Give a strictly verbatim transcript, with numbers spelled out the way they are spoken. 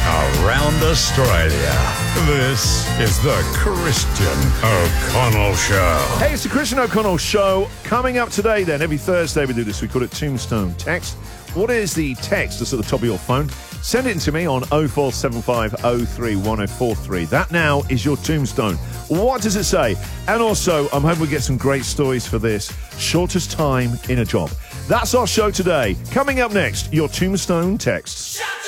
around Australia. This is the Christian O'Connell Show. Hey, it's the Christian O'Connell Show. Coming up today, then, every Thursday we do this. We call it Tombstone Text. What is the text that's at the top of your phone? Send it in to me on oh four seven five oh three one oh four three. That now is your tombstone. What does it say? And also, I'm hoping we get some great stories for this. Shortest time in a job. That's our show today. Coming up next, your Tombstone Texts.